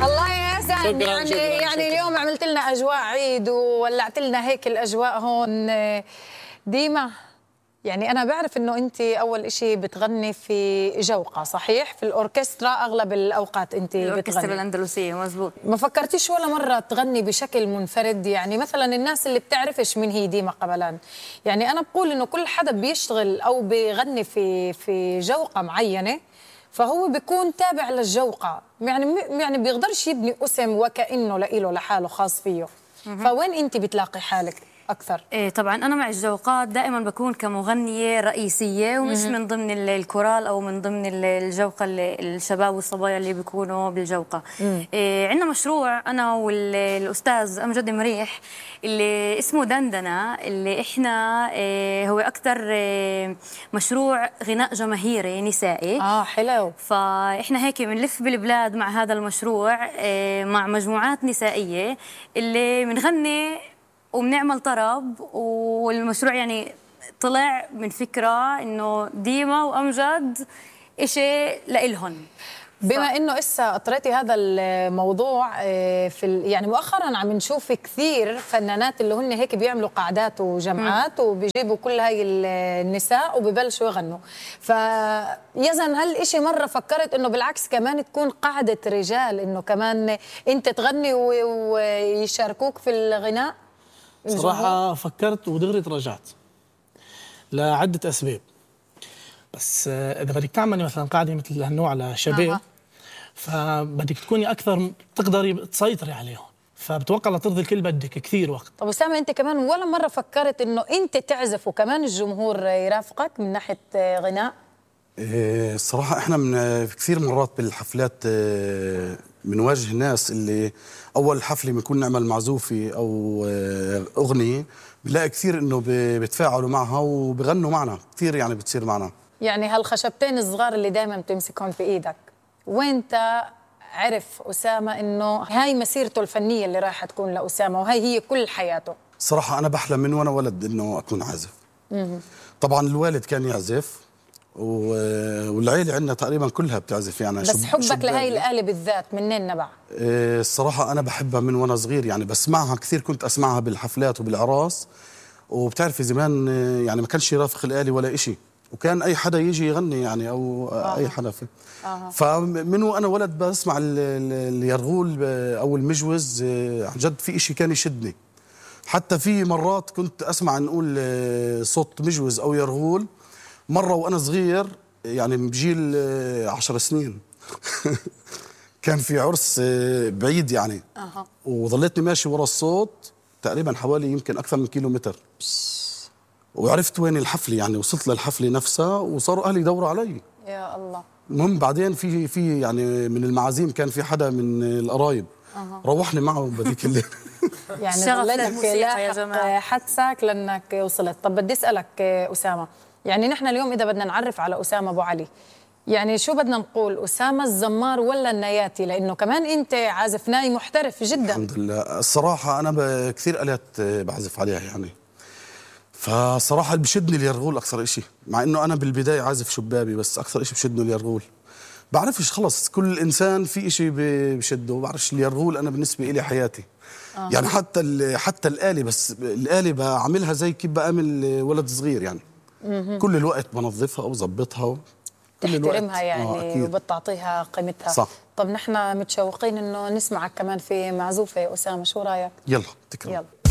الله يا حسن، يعني اليوم عملت لنا اجواء عيد وولعت لنا هيك الاجواء هون. ديما، يعني أنا بعرف إنه أنت أول إشي بتغني في جوقة، صحيح؟ في الأوركسترا أغلب الأوقات أنت بتغني. الأوركسترا الأندلسية، مزبوط. ما فكرتيش ولا مرة تغني بشكل منفرد؟ يعني مثلا الناس اللي بتعرفش مين هي ديما قبلان، يعني أنا بقول إنه كل حدا بيشتغل أو بيغني في جوقة معينة، فهو بيكون تابع للجوقة، يعني بيقدرش يبني اسم وكأنه لإله لحاله خاص فيه. فوين أنت بتلاقي حالك أكثر؟ إيه طبعا أنا مع الجوقات دائما بكون كمغنية رئيسية ومش من ضمن الكورال أو من ضمن الجوقة الشباب والصبايا اللي بيكونوا بالجوقة. إيه عندنا مشروع أنا والأستاذ أمجد مريح اللي اسمه دندنة، اللي إحنا هو أكثر مشروع غناء جماهيري نسائي. حلو. فإحنا هيك بنلف بالبلاد مع هذا المشروع مع مجموعات نسائية اللي بنغني وبنعمل طرب. والمشروع يعني طلع من فكرة إنه ديما وأمجد إشي لإلهن. بما إنه إسا أطريتي هذا الموضوع، يعني مؤخراً عم نشوف كثير فنانات اللي هن هيك بيعملوا قعدات وجمعات وبيجيبوا كل هاي النساء وببلشوا يغنوا. فيزن هل إشي مرة فكرت إنه بالعكس كمان تكون قعدة رجال، إنه كمان أنت تغني ويشاركوك في الغناء؟ صراحة فكرت ودغري تراجعت لعدة أسباب. بس إذا بدك تعملي مثلا قاعدة مثل هالنوع لشباب فبدك تكوني أكثر تقدري تسيطري عليهم، فبتوقع لترضي الكل بدك كثير وقت. طب أسامة، أنت كمان ولا مرة فكرت إنه أنت تعزف وكمان الجمهور يرافقك من ناحية غناء؟ الصراحة إحنا من كثير مرات بالحفلات بنواجه ناس اللي أول حفلة بنكون نعمل معزوفة أو أغنية، بنلاقي كثير إنه بيتفاعلوا معها وبغنوا معنا كثير، يعني بتصير معنا. يعني هالخشبتين الصغار اللي دائما بتمسكهم في إيدك، وأنت عرف أسامة إنه هاي مسيرته الفنية اللي رايحة تكون لأسامة وهي هي كل حياته؟ صراحة أنا بحلم من وأنا ولد إنه أكون عازف. طبعا الوالد كان يعزف والعيلة عندنا تقريبا كلها بتعزف يعني. بس حبك لهي الآلة بالذات منين نبع؟ الصراحة أنا بحبها من وأنا صغير، يعني بسمعها كثير، كنت أسمعها بالحفلات وبالأعراس. وبتعرفي زمان يعني ما كانش يرافق الآلة ولا إشي، وكان أي حدا يجي يغني يعني أو أي حدا فيه. فمن وأنا ولد بسمع اليرغول أو المجوز، عن جد في إشي كان يشدني. حتى في مرات كنت أسمع نقول صوت مجوز أو يرغول مرة وأنا صغير، يعني بجيل 10 سنين كان في عرس بعيد يعني. وظليتني ماشي ورا الصوت تقريبا حوالي يمكن أكثر من كيلومتر، وعرفت وين الحفلة، يعني وصلت للحفلة نفسها وصاروا أهلي يدوروا علي. يا الله. المهم بعدين في يعني من المعازيم كان في حدا من القرايب روحني معه بهذيك الليل. يعني ظليتك لاحق حدسك لأنك وصلت. طب بدي أسألك أسامة، يعني نحن اليوم إذا بدنا نعرف على أسامة أبو علي، يعني شو بدنا نقول، أسامة الزمار ولا النياتي؟ لأنه كمان أنت عازف ناي محترف جدا. الحمد لله. الصراحة أنا كثير آلات بعزف عليها يعني. فصراحة اللي بشدني اليرغول أكثر إشي، مع إنه أنا بالبداية عازف شبابي، بس أكثر إشي بشدني اليرغول. بعرفش، خلص كل إنسان في إشي بشده. بعرفش اليرغول أنا بالنسبة إلي حياتي. يعني حتى الآلة، بس الآلة بعملها زي كيف بعمل ولد صغير يعني. كل الوقت بنظفها وبظبطها تحترمها يعني وبتعطيها قيمتها. صح. طب نحن متشوقين إنه نسمعك كمان في معزوفة أسامة، شو رأيك؟ يلا تكرم. يلا.